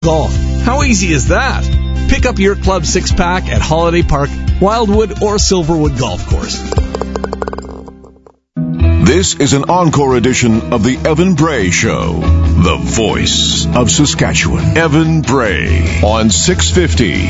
golf. How easy is that? Pick up your club six-pack at Holiday Park, Wildwood, or Silverwood Golf Course. This is an encore edition of the Evan Bray Show, the voice of Saskatchewan. Evan Bray on 650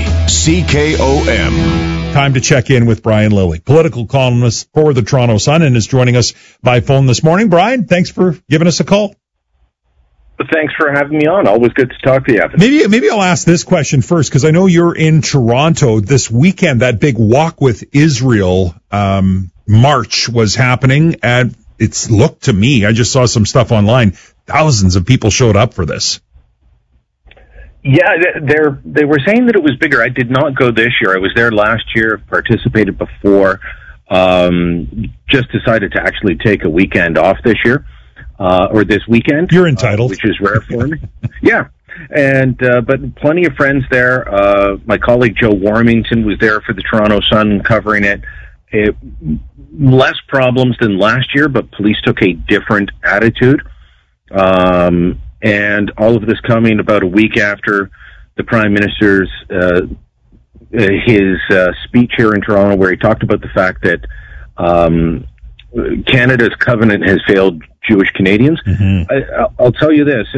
CKOM. Time to check in with Brian Lilley, political columnist for the Toronto Sun, and is joining us by phone this morning. Brian, thanks for giving us a call. Thanks for having me on. Always good to talk to you, Evan. Maybe I'll ask this question first, because I know you're in Toronto this weekend. That big Walk with Israel march was happening, and it's looked to me, I just saw some stuff online, thousands of people showed up for this. Yeah, they were saying that it was bigger. I did not go this year. I was there last year, participated before, just decided to actually take a weekend off this year, or this weekend. You're entitled. Which is rare for me. Yeah. And, but plenty of friends there. My colleague Joe Warmington was there for the Toronto Sun covering it. Less problems than last year, but police took a different attitude. And all of this coming about a week after the Prime Minister's his speech here in Toronto, where he talked about the fact that Canada's covenant has failed Jewish Canadians. Mm-hmm. I'll tell you this: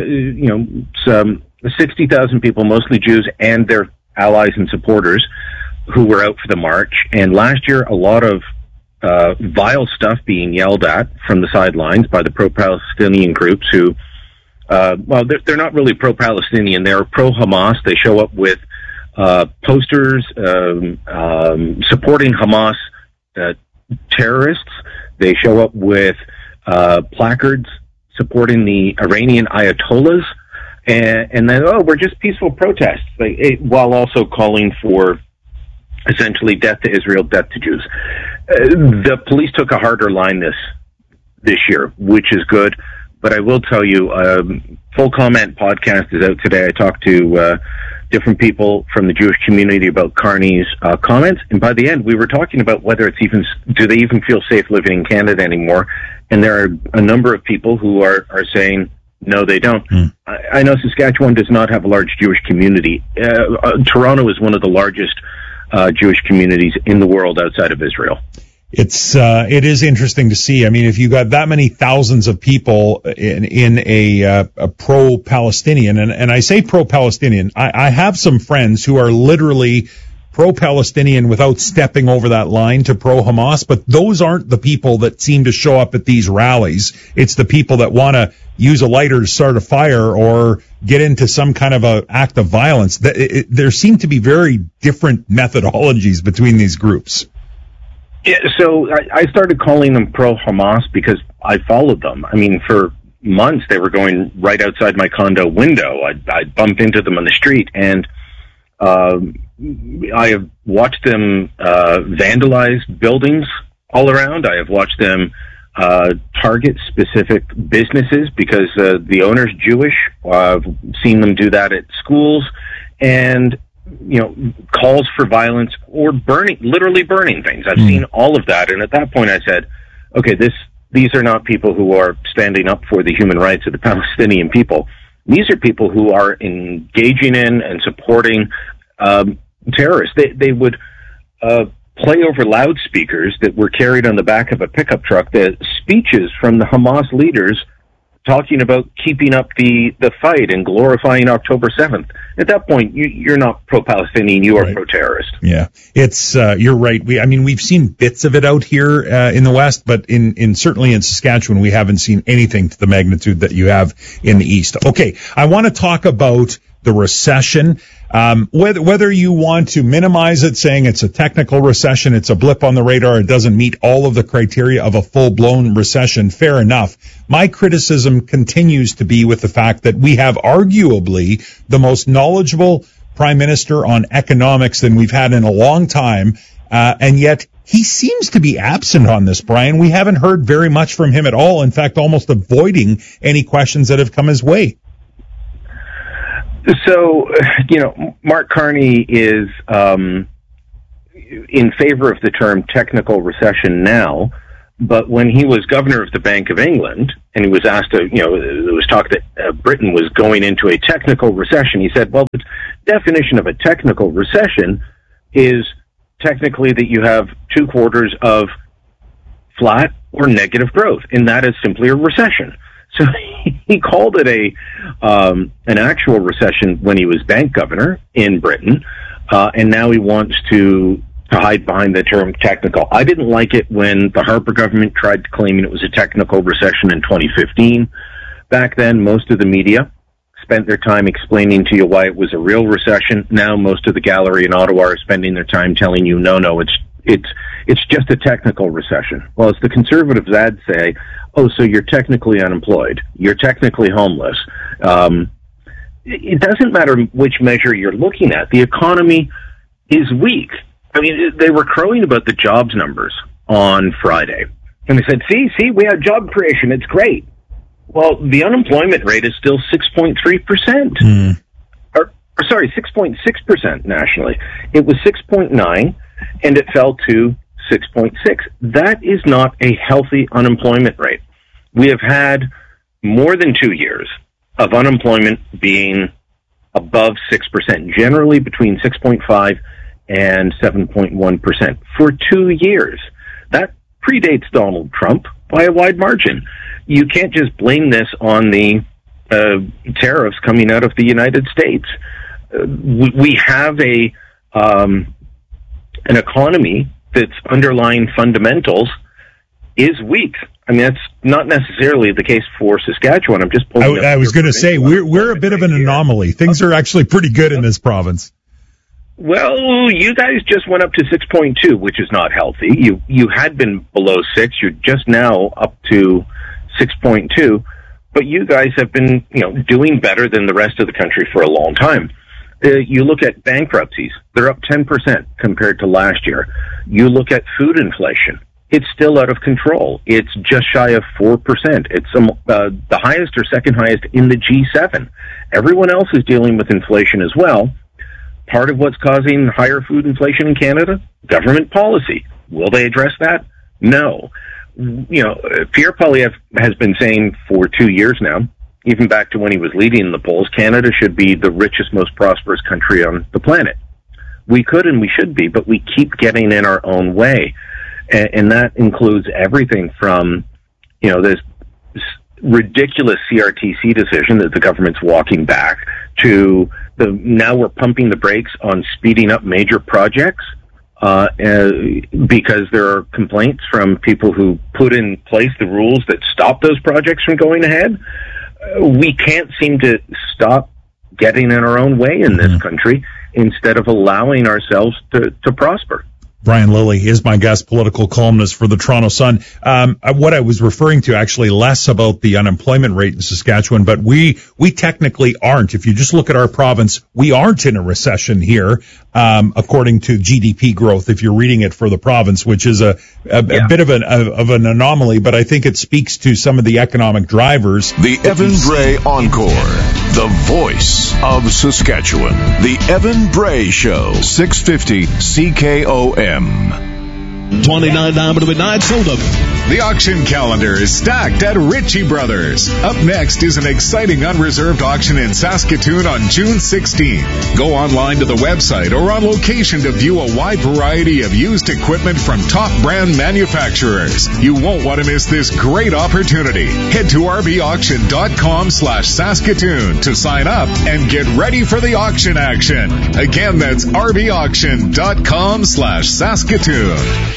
60,000 people, mostly Jews, and their allies and supporters, who were out for the march. And last year, a lot of vile stuff being yelled at from the sidelines by the pro-Palestinian groups who, they're not really pro-Palestinian. They're pro-Hamas. They show up with posters supporting Hamas terrorists. They show up with placards supporting the Iranian Ayatollahs. And then, we're just peaceful protests, while also calling for essentially death to Israel, death to Jews. The police took a harder line this year, which is good. But I will tell you, Full Comment podcast is out today. I talked to different people from the Jewish community about Carney's comments. And by the end, we were talking about whether do they even feel safe living in Canada anymore? And there are a number of people who are saying, no, they don't. I know Saskatchewan does not have a large Jewish community. Toronto is one of the largest Jewish communities in the world outside of Israel. It is interesting to see. I mean, if you got that many thousands of people in a pro-Palestinian, and I say pro-Palestinian, I have some friends who are literally pro-Palestinian without stepping over that line to pro-Hamas, but those aren't the people that seem to show up at these rallies. It's the people that want to use a lighter to start a fire or get into some kind of a act of violence. There seem to be very different methodologies between these groups. Yeah, so I started calling them pro-Hamas because I followed them. I mean, for months they were going right outside my condo window. I'd bump into them on the street, and I have watched them vandalize buildings all around. I have watched them target specific businesses because the owner's Jewish. I've seen them do that at schools, and calls for violence or literally burning things. I've seen all of that, and at that point I said, okay, these are not people who are standing up for the human rights of the Palestinian people. These are people who are engaging in and supporting terrorists. They would play over loudspeakers that were carried on the back of a pickup truck the speeches from the Hamas leaders talking about keeping up the fight and glorifying October 7th. At that point, you're not pro-Palestinian, you are right. Pro-terrorist. Yeah, it's you're right. We've seen bits of it out here in the West, but in certainly in Saskatchewan, we haven't seen anything to the magnitude that you have in the East. Okay, I want to talk about the recession. Whether you want to minimize it, saying it's a technical recession, it's a blip on the radar, it doesn't meet all of the criteria of a full-blown recession, fair enough. My criticism continues to be with the fact that we have arguably the most knowledgeable prime minister on economics than we've had in a long time, and yet he seems to be absent on this, Brian. We haven't heard very much from him at all, in fact, almost avoiding any questions that have come his way. So, Mark Carney is in favor of the term technical recession now, but when he was governor of the Bank of England, and he was asked there was talk that Britain was going into a technical recession. He said, well, the definition of a technical recession is technically that you have 2 quarters of flat or negative growth, and that is simply a recession. So he called it an actual recession when he was bank governor in Britain, and now he wants to hide behind the term technical. I didn't like it when the Harper government tried claiming it was a technical recession in 2015. Back then, most of the media spent their time explaining to you why it was a real recession. Now most of the gallery in Ottawa are spending their time telling you, no, it's just a technical recession. Well, as the Conservatives ad say, oh, so you're technically unemployed. You're technically homeless. It doesn't matter which measure you're looking at. The economy is weak. I mean, they were crowing about the jobs numbers on Friday. And they said, see, we have job creation. It's great. Well, the unemployment rate is still 6.3%. Or sorry, 6.6% nationally. It was 6.9, and it fell to 6.6. That is not a healthy unemployment rate. We have had more than 2 years of unemployment being above 6%, generally between 6.5 and 7.1% for 2 years. That predates Donald Trump by a wide margin. You can't just blame this on the tariffs coming out of the United States. We have an economy that's underlying fundamentals is weak. I mean, that's not necessarily the case for Saskatchewan. I'm just pulling. I was going to say we're a bit of an anomaly. Things are actually pretty good in this province. Well, you guys just went up to 6.2, which is not healthy. You had been below 6. You're just now up to 6.2, but you guys have been, doing better than the rest of the country for a long time. You look at bankruptcies; they're up 10% compared to last year. You look at food inflation; it's still out of control. It's just shy of 4%. It's the highest or second highest in the G7. Everyone else is dealing with inflation as well. Part of what's causing higher food inflation in Canada? Government policy. Will they address that? No. Pierre Poilievre has been saying for 2 years now, even back to when he was leading the polls, Canada should be the richest, most prosperous country on the planet. We could and we should be, but we keep getting in our own way. And that includes everything from, this ridiculous CRTC decision that the government's walking back to now we're pumping the brakes on speeding up major projects because there are complaints from people who put in place the rules that stop those projects from going ahead. We can't seem to stop getting in our own way in this country instead of allowing ourselves to prosper. Brian Lilley is my guest, political columnist for the Toronto Sun. What I was referring to actually less about the unemployment rate in Saskatchewan, but we technically aren't. If you just look at our province, we aren't in a recession here, according to GDP growth, if you're reading it for the province, which is a bit of an anomaly, but I think it speaks to some of the economic drivers. The Evan Bray Encore, the voice of Saskatchewan. The Evan Bray Show, 650 CKOM. $29 midnight sold up. The auction calendar is stacked at Ritchie Brothers. Up next is an exciting unreserved auction in Saskatoon on June 16. Go online to the website or on location to view a wide variety of used equipment from top brand manufacturers. You won't want to miss this great opportunity. Head to rbauction.com/Saskatoon to sign up and get ready for the auction action. Again, that's rbauction.com/Saskatoon.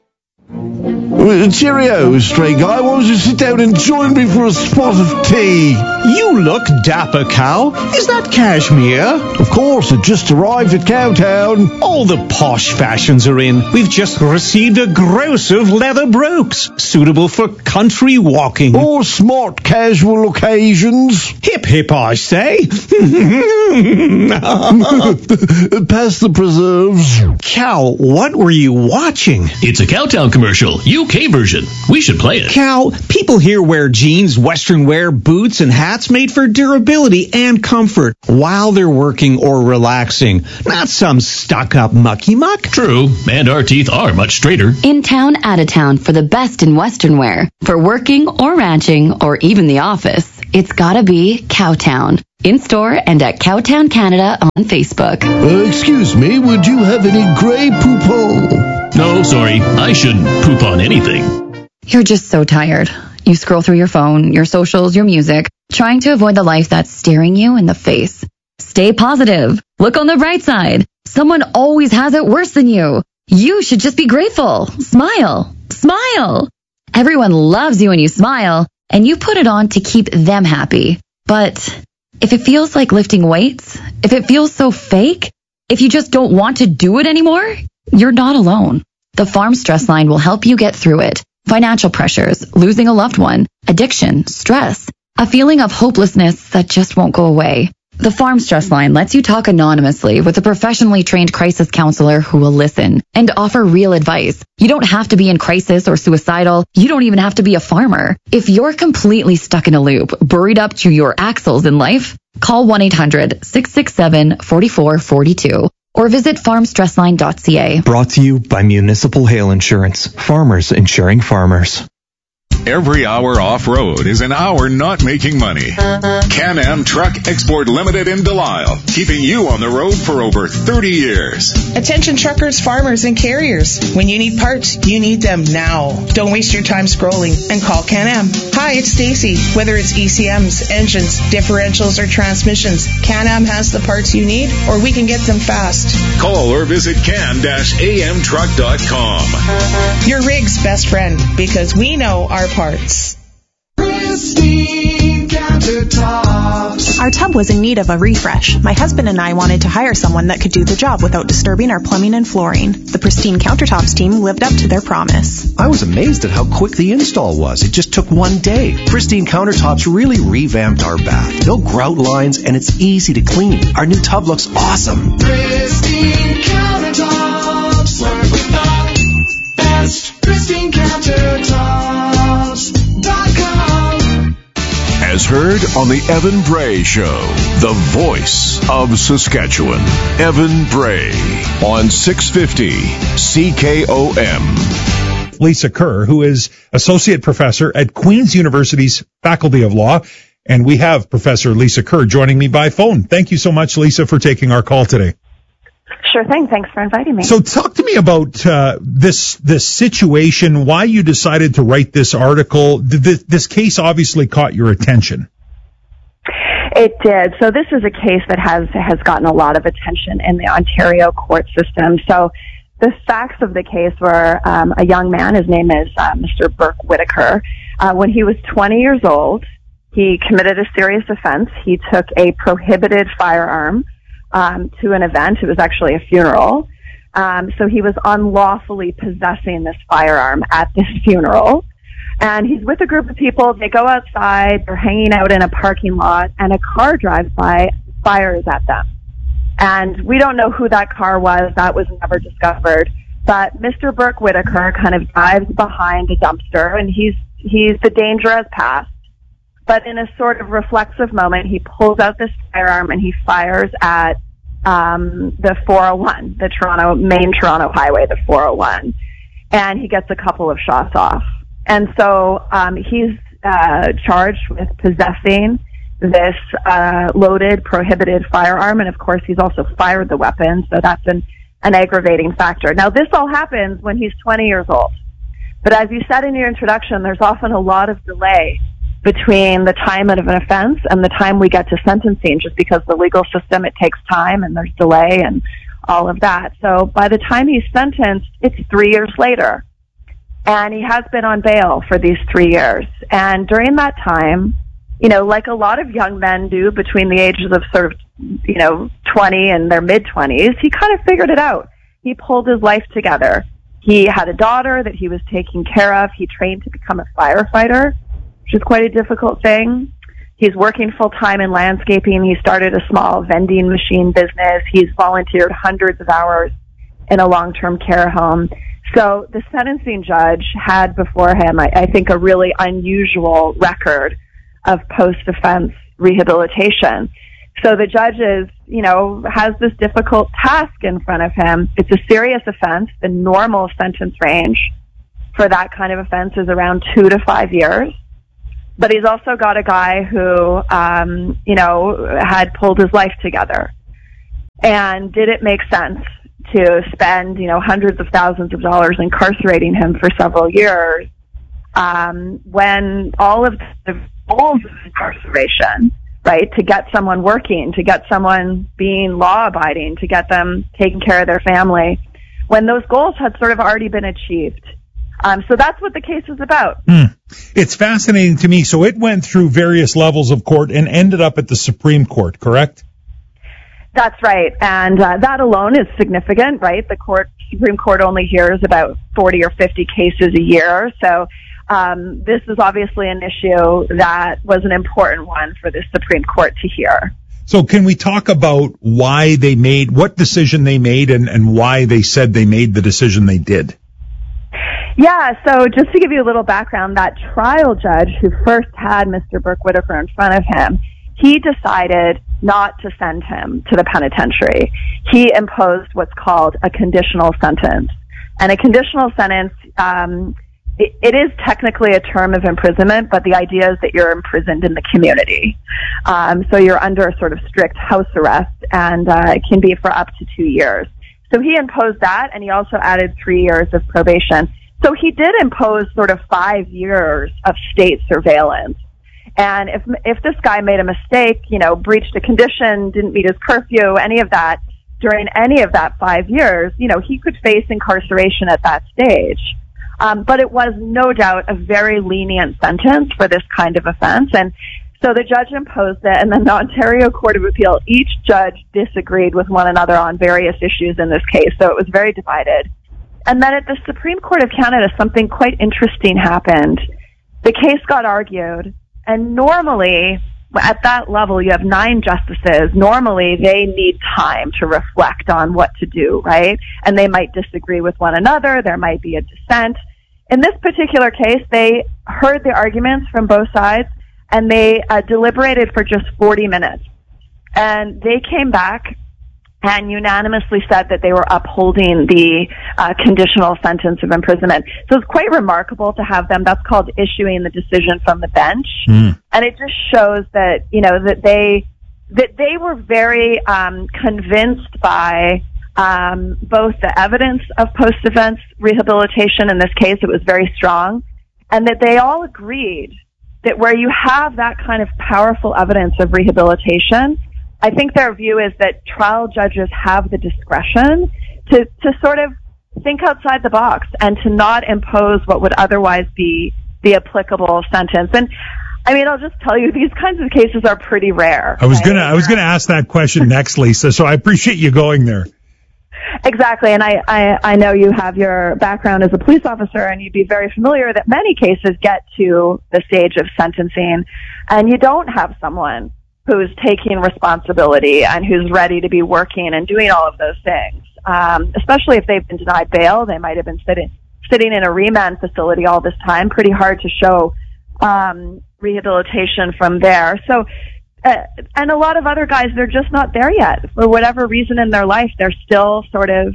Cheerio, stray guy. Why don't you sit down and join me for a spot of tea? You look dapper, Cow. Is that cashmere? Of course, it just arrived at Cowtown. All the posh fashions are in. We've just received a gross of leather brooks, suitable for country walking. Or smart casual occasions. Hip, hip, I say. Pass the preserves. Cow, what were you watching? It's a Cowtown commercial. You UK version. We should play it. Cal, people here wear jeans, western wear, boots, and hats made for durability and comfort while they're working or relaxing. Not some stuck-up mucky-muck. True, and our teeth are much straighter. In town, out of town, for the best in western wear. For working or ranching or even the office, it's gotta be Cowtown. In-store and at Cowtown Canada on Facebook. Excuse me, would you have any Grey Poupon? No, sorry, I shouldn't poop on anything. You're just so tired. You scroll through your phone, your socials, your music, trying to avoid the life that's staring you in the face. Stay positive. Look on the bright side. Someone always has it worse than you. You should just be grateful. Smile. Smile. Everyone loves you when you smile, and you put it on to keep them happy. But if it feels like lifting weights, if it feels so fake, if you just don't want to do it anymore, you're not alone. The Farm Stress Line will help you get through it. Financial pressures, losing a loved one, addiction, stress, a feeling of hopelessness that just won't go away. The Farm Stress Line lets you talk anonymously with a professionally trained crisis counselor who will listen and offer real advice. You don't have to be in crisis or suicidal. You don't even have to be a farmer. If you're completely stuck in a loop, buried up to your axles in life, call 1-800-667-4442 or visit farmstressline.ca. Brought to you by Municipal Hail Insurance. Farmers insuring farmers. Every hour off-road is an hour not making money. Can-Am Truck Export Limited in Delisle, keeping you on the road for over 30 years. Attention truckers, farmers, and carriers. When you need parts, you need them now. Don't waste your time scrolling and call Can-Am. Hi, it's Stacy. Whether it's ECMs, engines, differentials, or transmissions, Can-Am has the parts you need, or we can get them fast. Call or visit can-amtruck.com. Your rig's best friend, because we know our parts. Pristine Countertops. Our tub was in need of a refresh. My husband and I wanted to hire someone that could do the job without disturbing our plumbing and flooring. The Pristine Countertops team lived up to their promise. I was amazed at how quick the install was. It just took one day. Pristine Countertops really revamped our bath. No grout lines, and it's easy to clean. Our new tub looks awesome. Pristine Countertops. Work with the best. Pristine Countertops.com. As heard on the Evan Bray Show, the voice of Saskatchewan. Evan Bray on 650 CKOM. Lisa Kerr, who is Associate Professor at Queen's University's Faculty of Law. And we have Professor Lisa Kerr joining me by phone. Thank you so much, Lisa, for taking our call today. Sure thing. Thanks for inviting me. So talk to me about this situation, why you decided to write this article. This case obviously caught your attention. It did. So this is a case that has gotten a lot of attention in the Ontario court system. So the facts of the case were a young man, his name is Mr. Burke Whitaker. When he was 20 years old, he committed a serious offense. He took a prohibited firearm to an event. It was actually a funeral. So he was unlawfully possessing this firearm at this funeral. And he's with a group of people. They go outside. They're hanging out in a parking lot, and a car drives by, fires at them. And we don't know who that car was. That was never discovered. But Mr. Burke Whitaker kind of dives behind a dumpster, and he's the danger has passed. But in a sort of reflexive moment, he pulls out this firearm and he fires at the 401, the main Toronto highway, the 401. And he gets a couple of shots off. And so he's charged with possessing this loaded, prohibited firearm. And, of course, he's also fired the weapon, so that's an aggravating factor. Now, this all happens when he's 20 years old. But as you said in your introduction, there's often a lot of delay between the time of an offense and the time we get to sentencing, just because the legal system, it takes time and there's delay and all of that. So by the time he's sentenced, it's 3 years later. And he has been on bail for these 3 years. And during that time, like a lot of young men do between the ages of 20 and their mid-20s, he kind of figured it out. He pulled his life together. He had a daughter that he was taking care of. He trained to become a firefighter, which is quite a difficult thing. He's working full-time in landscaping. He started a small vending machine business. He's volunteered hundreds of hours in a long-term care home. So the sentencing judge had before him, I think, a really unusual record of post-offense rehabilitation. So the judge has this difficult task in front of him. It's a serious offense. The normal sentence range for that kind of offense is around 2 to 5 years. But he's also got a guy who, had pulled his life together. And did it make sense to spend, hundreds of thousands of dollars incarcerating him for several years, when all of the goals of incarceration, right, to get someone working, to get someone being law-abiding, to get them taking care of their family, when those goals had sort of already been achieved. So that's what the case is about. It's fascinating to me. So it went through various levels of court and ended up at the Supreme Court, correct? That's right. And that alone is significant, right? The Supreme Court only hears about 40 or 50 cases a year. So this is obviously an issue that was an important one for the Supreme Court to hear. So can we talk about what decision they made and why they said they made the decision they did? Yeah, so just to give you a little background, that trial judge who first had Mr. Burke Whitaker in front of him, he decided not to send him to the penitentiary. He imposed what's called a conditional sentence. And a conditional sentence, it is technically a term of imprisonment, but the idea is that you're imprisoned in the community. So you're under a sort of strict house arrest, and it can be for up to 2 years. So he imposed that, and he also added 3 years of probation. So he did impose sort of 5 years of state surveillance. And if this guy made a mistake, breached a condition, didn't meet his curfew, any of that, during any of that 5 years, he could face incarceration at that stage. But it was no doubt a very lenient sentence for this kind of offense. And so the judge imposed it, and then the Ontario Court of Appeal, each judge disagreed with one another on various issues in this case. So it was very divided. And then at the Supreme Court of Canada, something quite interesting happened. The case got argued, and normally, at that level, you have 9 justices. Normally, they need time to reflect on what to do, right? And they might disagree with one another. There might be a dissent. In this particular case, they heard the arguments from both sides, and they deliberated for just 40 minutes. And they came back and unanimously said that they were upholding the conditional sentence of imprisonment. So it's quite remarkable to have them. That's called issuing the decision from the bench. And it just shows that, that they were very convinced by both the evidence of post-offense rehabilitation. In this case, it was very strong. And that they all agreed that where you have that kind of powerful evidence of rehabilitation, I think their view is that trial judges have the discretion to sort of think outside the box and to not impose what would otherwise be the applicable sentence. And I mean, I'll just tell you, these kinds of cases are pretty rare. I was gonna ask that question next, Lisa. So I appreciate you going there. Exactly, and I know you have your background as a police officer, and you'd be very familiar that many cases get to the stage of sentencing, and you don't have someone who's taking responsibility and who's ready to be working and doing all of those things. Especially if they've been denied bail, they might have been sitting in a remand facility all this time. Pretty hard to show rehabilitation from there. So, and a lot of other guys, they're just not there yet. For whatever reason in their life, they're still sort of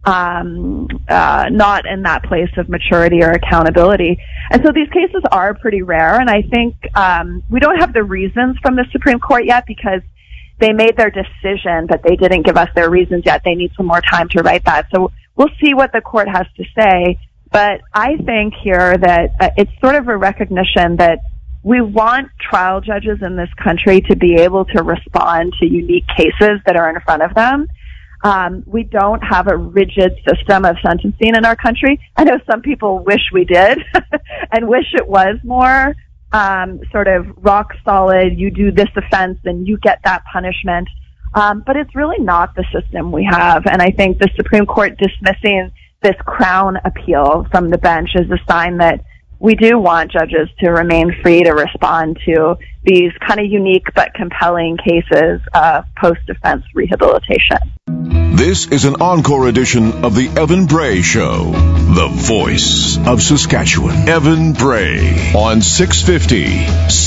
not in that place of maturity or accountability. And so these cases are pretty rare, and I think we don't have the reasons from the Supreme Court yet because they made their decision, but they didn't give us their reasons yet. They need some more time to write that. So we'll see what the court has to say. But I think here that it's sort of a recognition that we want trial judges in this country to be able to respond to unique cases that are in front of them. We don't have a rigid system of sentencing in our country. I know some people wish we did and wish it was more sort of rock solid, you do this offense and you get that punishment. But it's really not the system we have. And I think the Supreme Court dismissing this Crown appeal from the bench is a sign that we do want judges to remain free to respond to these kind of unique but compelling cases of post-offense rehabilitation. This is an encore edition of the Evan Bray Show, the voice of Saskatchewan. Evan Bray on 650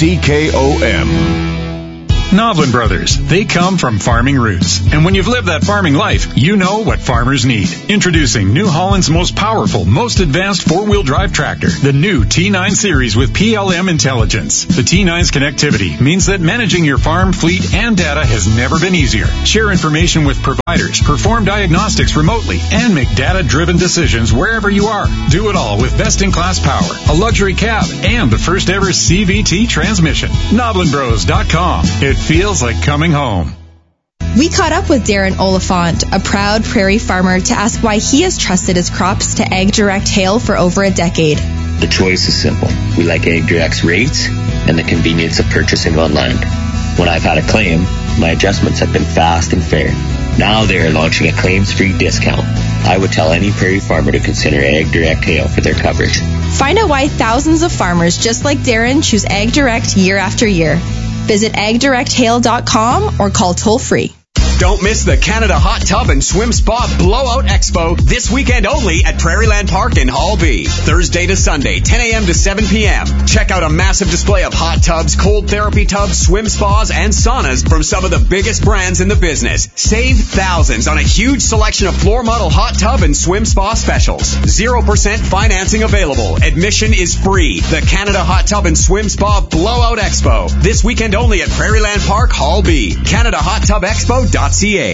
CKOM. Noblin Brothers. They come from farming roots. And when you've lived that farming life, you know what farmers need. Introducing New Holland's most powerful, most advanced four-wheel drive tractor, the new T9 series with PLM intelligence. The T9's connectivity means that managing your farm, fleet, and data has never been easier. Share information with providers, perform diagnostics remotely, and make data-driven decisions wherever you are. Do it all with best-in-class power, a luxury cab, and the first-ever CVT transmission. NoblinBros.com. It feels like coming home. We caught up with Darren Oliphant, a proud prairie farmer, to ask why he has trusted his crops to Ag Direct Hail for over a decade. The choice is simple. We like Ag Direct's rates and the convenience of purchasing online. When I've had a claim, my adjustments have been fast and fair. Now they are launching a claims-free discount. I would tell any prairie farmer to consider Ag Direct Hail for their coverage. Find out why thousands of farmers just like Darren choose Ag Direct year after year. Visit agdirecthail.com or call toll-free. Don't miss the Canada Hot Tub and Swim Spa Blowout Expo this weekend only at Prairieland Park in Hall B. Thursday to Sunday, 10 a.m. to 7 p.m. Check out a massive display of hot tubs, cold therapy tubs, swim spas, and saunas from some of the biggest brands in the business. Save thousands on a huge selection of floor model hot tub and swim spa specials. 0% financing available. Admission is free. The Canada Hot Tub and Swim Spa Blowout Expo. This weekend only at Prairieland Park, Hall B. CanadaHotTubExpo.ca.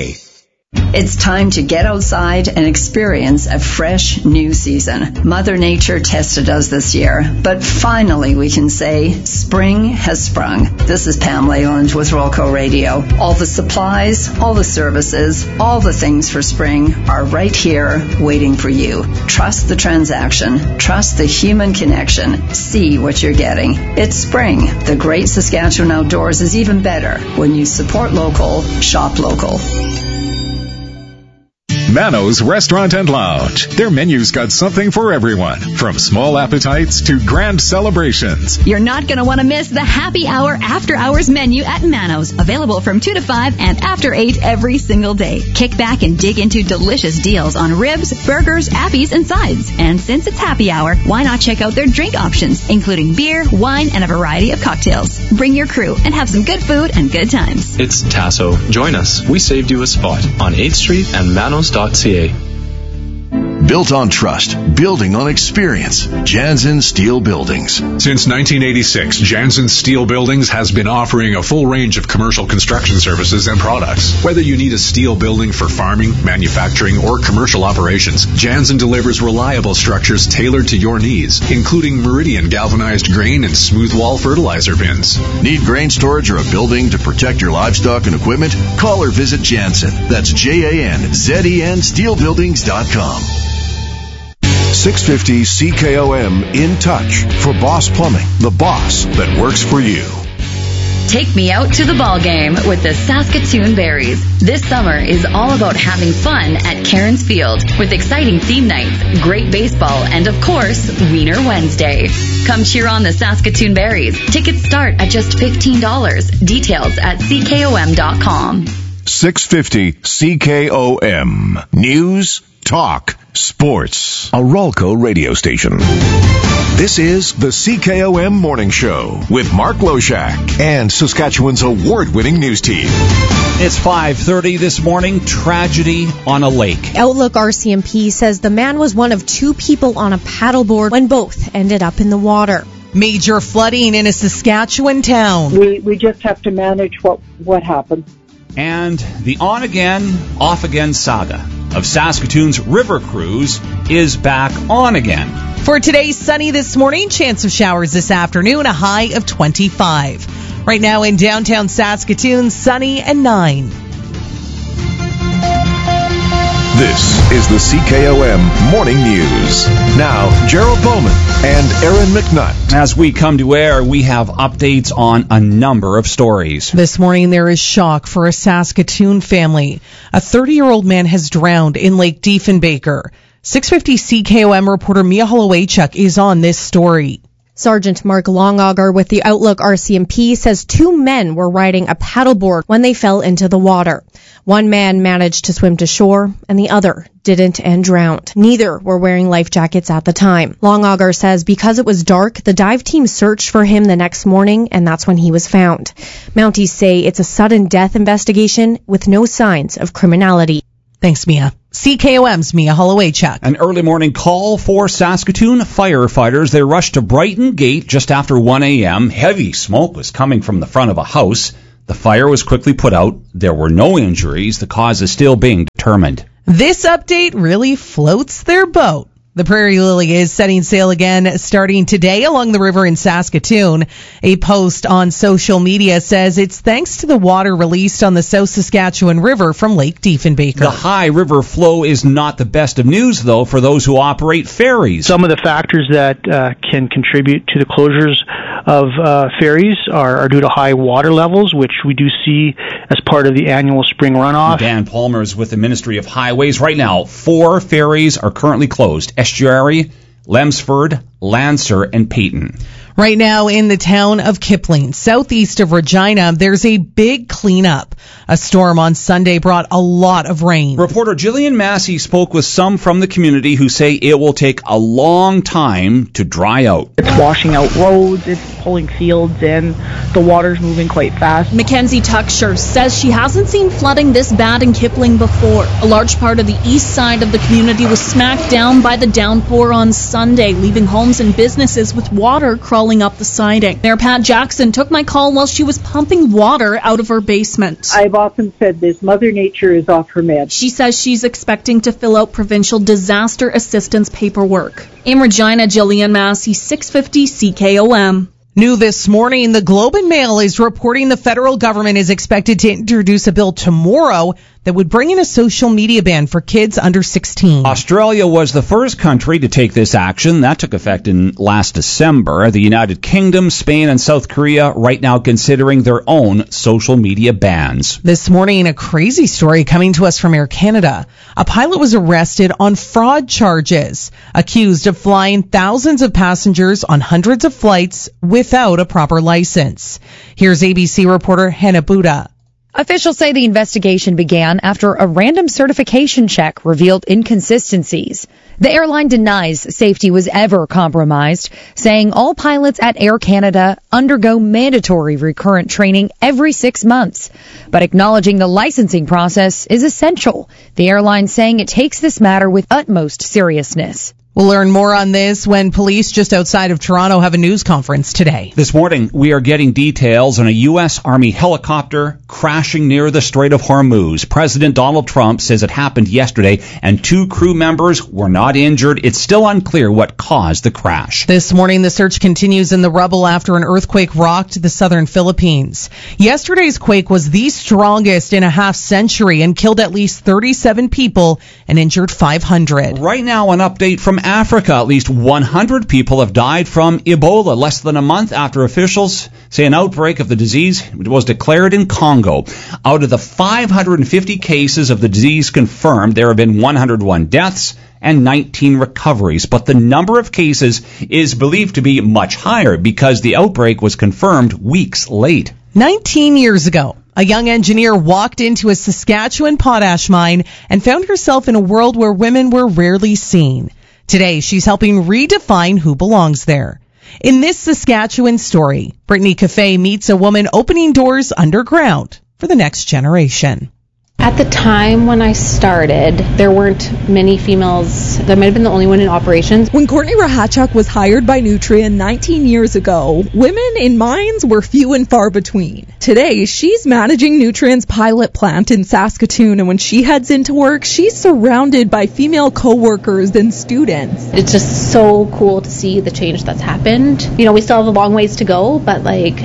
It's time to get outside and experience a fresh new season. Mother Nature tested us this year, but finally we can say spring has sprung. This is Pam Leyland with Rolco Radio. All the supplies, all the services, all the things for spring are right here waiting for you. Trust the transaction. Trust the human connection. See what you're getting. It's spring. The great Saskatchewan outdoors is even better when you support local, shop local. Mano's Restaurant and Lounge. Their menu's got something for everyone, from small appetites to grand celebrations. You're not going to want to miss the happy hour after hours menu at Mano's, available from 2 to 5 and after 8 every single day. Kick back and dig into delicious deals on ribs, burgers, appies, and sides. And since it's happy hour, why not check out their drink options, including beer, wine, and a variety of cocktails. Bring your crew and have some good food and good times. It's Tasso. Join us. We saved you a spot on 8th Street and Manos.ca. Built on trust, building on experience. Jansen Steel Buildings. Since 1986, Jansen Steel Buildings has been offering a full range of commercial construction services and products. Whether you need a steel building for farming, manufacturing, or commercial operations, Jansen delivers reliable structures tailored to your needs, including Meridian galvanized grain and smooth wall fertilizer bins. Need grain storage or a building to protect your livestock and equipment? Call or visit Jansen. That's JANZEN steelbuildings.com. 650 CKOM In Touch for Boss Plumbing, the boss that works for you. Take me out to the ball game with the Saskatoon Berries. This summer is all about having fun at Cairns Field with exciting theme nights, great baseball, and of course, Wiener Wednesday. Come cheer on the Saskatoon Berries. Tickets start at just $15. Details at CKOM.com. 650 CKOM. News, talk, sports. A Rolco radio station. This is the CKOM Morning Show with Mark Loshak and Saskatchewan's award-winning news team. It's 5:30 this morning. Tragedy on a lake. Outlook RCMP says the man was one of two people on a paddleboard when both ended up in the water. Major flooding in a Saskatchewan town. We just have to manage what happened. And the on-again, off-again saga of Saskatoon's river cruise is back on again. For today's sunny this morning, chance of showers this afternoon, a high of 25. Right now in downtown Saskatoon, sunny and 9. This is the CKOM Morning News. Now, Gerald Bowman and Aaron McNutt. As we come to air, we have updates on a number of stories. This morning, there is shock for a Saskatoon family. A 30-year-old man has drowned in Lake Diefenbaker. 650 CKOM reporter Mia Holowaychuk is on this story. Sergeant Mark Longauger with the Outlook RCMP says two men were riding a paddleboard when they fell into the water. One man managed to swim to shore, and the other didn't and drowned. Neither were wearing life jackets at the time. Longauger says because it was dark, the dive team searched for him the next morning, and that's when he was found. Mounties say it's a sudden death investigation with no signs of criminality. Thanks, Mia. CKOM's Mia Holloway-Chuck. An early morning call for Saskatoon firefighters. They rushed to Brighton Gate just after 1 a.m. Heavy smoke was coming from the front of a house. The fire was quickly put out. There were no injuries. The cause is still being determined. This update really floats their boat. The Prairie Lily is setting sail again starting today along the river in Saskatoon. A post on social media says it's thanks to the water released on the South Saskatchewan River from Lake Diefenbaker. The high river flow is not the best of news, though, for those who operate ferries. Some of the factors that can contribute to the closures of ferries are due to high water levels, which we do see as part of the annual spring runoff. Dan Palmer is with the Ministry of Highways. Right now, 4 ferries are currently closed. Estuary, Lemsford, Lancer, and Peyton. Right now in the town of Kipling, southeast of Regina, there's a big cleanup. A storm on Sunday brought a lot of rain. Reporter Jillian Massey spoke with some from the community who say it will take a long time to dry out. It's washing out roads, it's pulling fields in, the water's moving quite fast. Mackenzie Tucksher says she hasn't seen flooding this bad in Kipling before. A large part of the east side of the community was smacked down by the downpour on Sunday, leaving homes and businesses with water crawling up the siding. Mayor Pat Jackson took my call while she was pumping water out of her basement. I've often said this, Mother Nature is off her meds. She says she's expecting to fill out provincial disaster assistance paperwork. In Regina, Jillian Massey, 650 CKOM. New this morning, the Globe and Mail is reporting the federal government is expected to introduce a bill tomorrow that would bring in a social media ban for kids under 16. Australia was the first country to take this action. That took effect in last December. The United Kingdom, Spain, and South Korea right now considering their own social media bans. This morning, a crazy story coming to us from Air Canada. A pilot was arrested on fraud charges, accused of flying thousands of passengers on hundreds of flights without a proper license. Here's ABC reporter Hannah Buddha. Officials say the investigation began after a random certification check revealed inconsistencies. The airline denies safety was ever compromised, saying all pilots at Air Canada undergo mandatory recurrent training every 6 months, but acknowledging the licensing process is essential. The airline saying it takes this matter with utmost seriousness. We'll learn more on this when police just outside of Toronto have a news conference today. This morning, we are getting details on a U.S. Army helicopter crashing near the Strait of Hormuz. President Donald Trump says it happened yesterday, and 2 crew members were not injured. It's still unclear what caused the crash. This morning, the search continues in the rubble after an earthquake rocked the southern Philippines. Yesterday's quake was the strongest in a half century and killed at least 37 people and injured 500. Right now, an update from Africa. At least 100 people have died from Ebola less than a month after officials say an outbreak of the disease was declared in Congo. Out of the 550 cases of the disease confirmed, there have been 101 deaths and 19 recoveries. But the number of cases is believed to be much higher because the outbreak was confirmed weeks late. 19 years ago, a young engineer walked into a Saskatchewan potash mine and found herself in a world where women were rarely seen. Today, she's helping redefine who belongs there. In this Saskatchewan story, Brittany Cafe meets a woman opening doors underground for the next generation. At the time when I started, there weren't many females. That might have been the only one in operations. When Courtney Rahachuk was hired by Nutrien 19 years ago, women in mines were few and far between. Today, she's managing Nutrien's pilot plant in Saskatoon, and when she heads into work, she's surrounded by female co-workers and students. It's just so cool to see the change that's happened. You know, we still have a long ways to go, but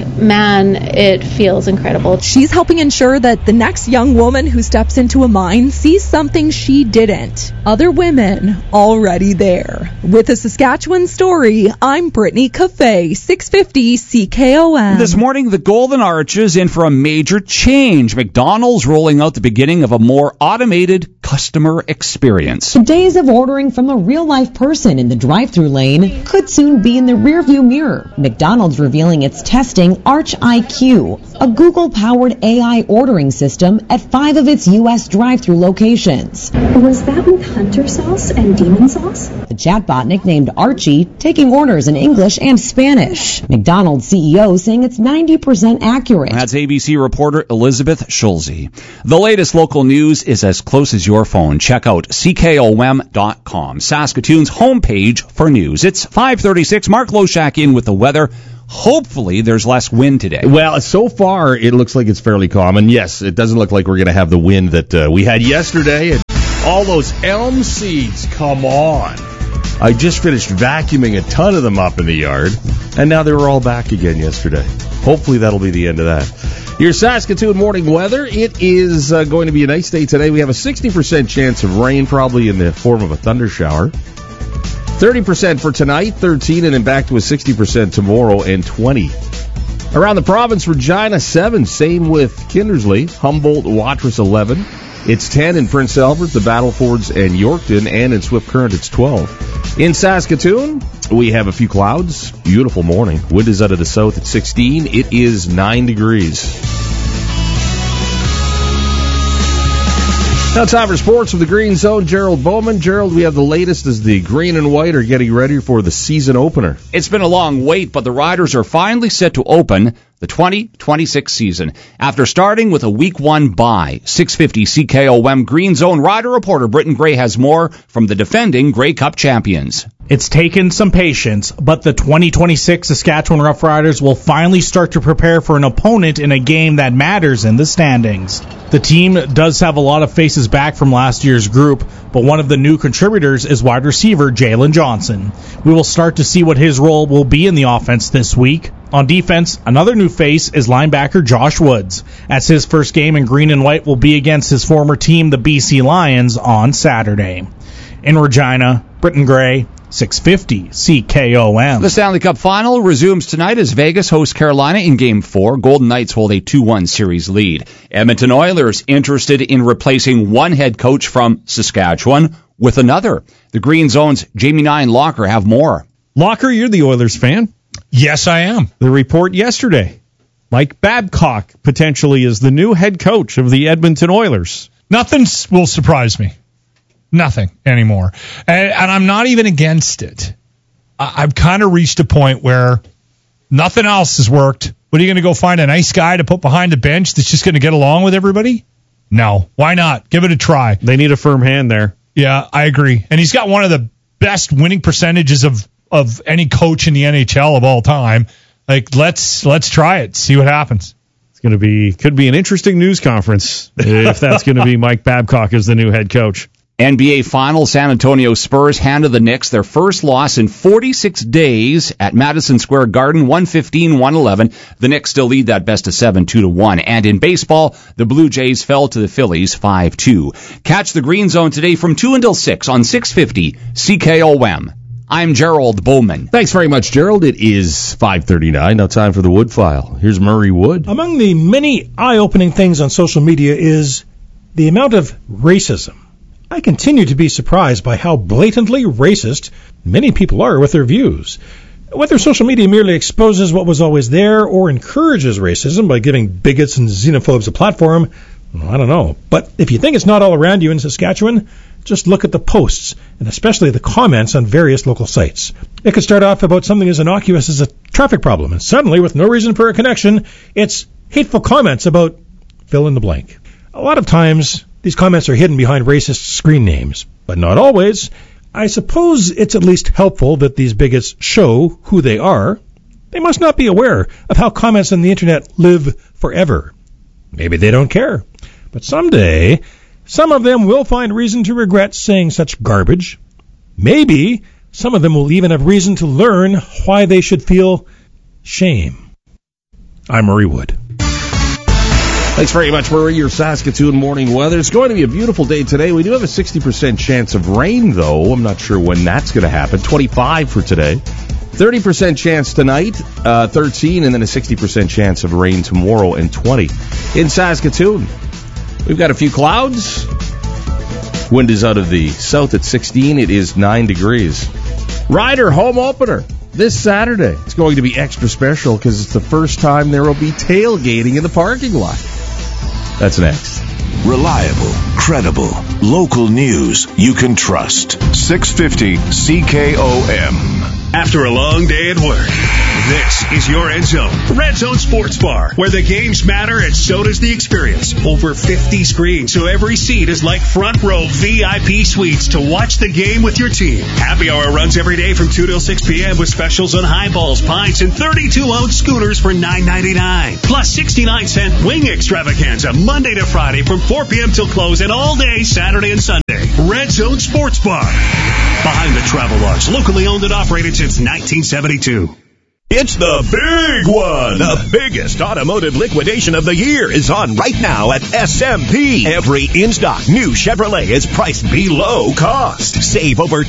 man, it feels incredible. She's helping ensure that the next young woman who steps into a mine sees something she didn't. Other women already there. With a Saskatchewan story, I'm Brittany Cafe, 650 CKOM. This morning, the Golden Arches in for a major change. McDonald's rolling out the beginning of a more automated customer experience. The days of ordering from a real-life person in the drive-thru lane could soon be in the rearview mirror. McDonald's revealing it's testing Arch IQ, a Google-powered AI ordering system at 5 of its U.S. drive-thru locations. Was that with hunter sauce and demon sauce? The chatbot, nicknamed Archie, taking orders in English and Spanish. McDonald's CEO saying it's 90% accurate. That's ABC reporter Elizabeth Schulze. The latest local news is as close as your phone. Check out CKOM.com, Saskatoon's homepage for news. It's 5:36. Mark Loshak in with the weather. Hopefully there's less wind today. Well, so far it looks like it's fairly calm. And yes, it doesn't look like we're going to have the wind that we had yesterday. And all those elm seeds, come on. I just finished vacuuming a ton of them up in the yard, and now they were all back again yesterday. Hopefully that'll be the end of that. Your Saskatoon morning weather, it is going to be a nice day today. We have a 60% chance of rain, probably in the form of a thunder shower. 30% for tonight, 13, and then back to a 60% tomorrow, and 20. Around the province, Regina, 7. Same with Kindersley. Humboldt, Watrous, 11. It's 10 in Prince Albert, the Battlefords, and Yorkton, and in Swift Current, it's 12. In Saskatoon, we have a few clouds. Beautiful morning. Wind is out of the south at 16. It is 9 degrees. Now time for sports with the Green Zone. Gerald Bowman. Gerald, we have the latest as the green and white are getting ready for the season opener. It's been a long wait, but the Riders are finally set to open the 2026 season after starting with a Week 1 bye. 650 CKOM Green Zone Rider reporter Britton Gray has more from the defending Grey Cup champions. It's taken some patience, but the 2026 Saskatchewan Roughriders will finally start to prepare for an opponent in a game that matters in the standings. The team does have a lot of faces back from last year's group, but one of the new contributors is wide receiver Jalen Johnson. We will start to see what his role will be in the offense this week. On defense, another new face is linebacker Josh Woods, as his first game in green and white will be against his former team, the BC Lions, on Saturday. In Regina, Britton Gray, 650 CKOM. The Stanley Cup Final resumes tonight as Vegas hosts Carolina in Game 4. Golden Knights hold a 2-1 series lead. Edmonton Oilers interested in replacing one head coach from Saskatchewan with another. The Green Zone's Jamie Nine Locker have more. Locker, you're the Oilers fan. Yes, I am. The report yesterday, Mike Babcock potentially is the new head coach of the Edmonton Oilers. Nothing will surprise me. Nothing anymore. And I'm not even against it. I've kind of reached a point where nothing else has worked. What are you going to go find a nice guy to put behind the bench that's just going to get along with everybody? No. Why not? Give it a try. They need a firm hand there. Yeah, I agree. And he's got one of the best winning percentages of any coach in the NHL of all time. Like, let's try it. See what happens. It's going to be, could be an interesting news conference if that's going to be Mike Babcock as the new head coach. NBA Finals, San Antonio Spurs handed the Knicks their first loss in 46 days at Madison Square Garden, 115-111. The Knicks still lead that best of 7, 2-1. And in baseball, the Blue Jays fell to the Phillies 5-2. Catch the Green Zone today from 2 until 6 on 650 CKOM. I'm Gerald Bowman. Thanks very much, Gerald. It is 5:39. Now time for the Wood File. Here's Murray Wood. Among the many eye-opening things on social media is the amount of racism. I continue to be surprised by how blatantly racist many people are with their views. Whether social media merely exposes what was always there or encourages racism by giving bigots and xenophobes a platform, well, I don't know. But if you think it's not all around you in Saskatchewan, just look at the posts, and especially the comments on various local sites. It could start off about something as innocuous as a traffic problem, and suddenly, with no reason for a connection, it's hateful comments about fill in the blank. A lot of times, these comments are hidden behind racist screen names, but not always. I suppose it's at least helpful that these bigots show who they are. They must not be aware of how comments on the internet live forever. Maybe they don't care. But someday, some of them will find reason to regret saying such garbage. Maybe some of them will even have reason to learn why they should feel shame. I'm Murray Wood. Thanks very much, Murray. Your Saskatoon morning weather. It's going to be a beautiful day today. We do have a 60% chance of rain, though. I'm not sure when that's going to happen. 25 for today. 30% chance tonight, 13, and then a 60% chance of rain tomorrow, and 20. In Saskatoon, we've got a few clouds. Wind is out of the south at 16. It is 9 degrees. Ryder home opener this Saturday. It's going to be extra special because it's the first time there will be tailgating in the parking lot. That's next. Reliable, credible, local news you can trust. 650 CKOM. After a long day at work, this is your Red Zone. Red Zone Sports Bar, where the games matter and so does the experience. Over 50 screens, so every seat is like front row VIP suites to watch the game with your team. Happy hour runs every day from 2 till 6 p.m. with specials on highballs, pints, and 32-ounce schooners for $9.99. Plus 69-cent wing extravaganza Monday to Friday from 4 p.m. till close and all day Saturday and Sunday. Red Zone Sports Bar. Behind the Travel Lodge, locally owned and operated since 1972. It's the big one. The biggest automotive liquidation of the year is on right now at SMP. Every in-stock new Chevrolet is priced below cost. Save over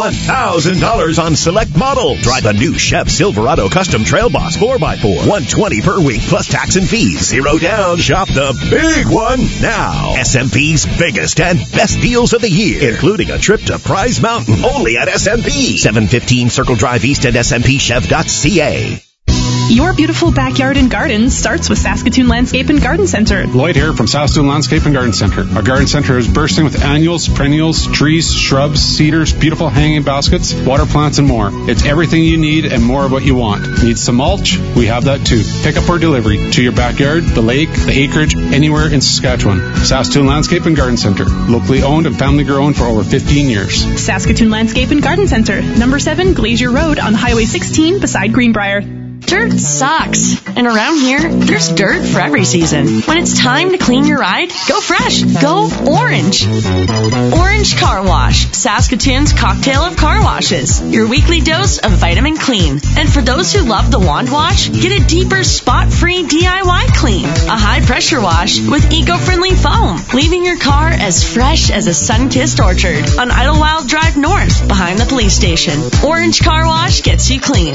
$21,000 on select models. Drive a new Chev Silverado Custom Trail Boss 4x4. $120 per week plus tax and fees. 0 down. Shop the big one now. SMP's biggest and best deals of the year, including a trip to Prize Mountain, only at SMP. 715 Circle Drive East at SMPChev.ca. Your beautiful backyard and garden starts with Saskatoon Landscape and Garden Center. Lloyd here from Saskatoon Landscape and Garden Center. Our garden center is bursting with annuals, perennials, trees, shrubs, cedars, beautiful hanging baskets, water plants, and more. It's everything you need and more of what you want. Need some mulch? We have that too. Pick up or delivery to your backyard, the lake, the acreage, anywhere in Saskatchewan. Saskatoon Landscape and Garden Center. Locally owned and family grown for over 15 years. Saskatoon Landscape and Garden Center. Number 7 Glacier Road on Highway 16 beside Greenbrier. Dirt sucks. And around here, there's dirt for every season. When it's time to clean your ride, go fresh. Go orange. Orange Car Wash, Saskatoon's cocktail of car washes. Your weekly dose of vitamin clean. And for those who love the wand wash, get a deeper spot-free DIY clean. A high-pressure wash with eco-friendly foam, leaving your car as fresh as a sun-kissed orchard on Idlewild Drive North, behind the police station. Orange Car Wash gets you clean.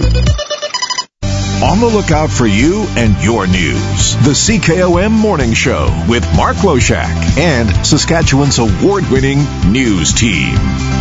On the lookout for you and your news. The CKOM Morning Show with Mark Loshak and Saskatchewan's award-winning news team.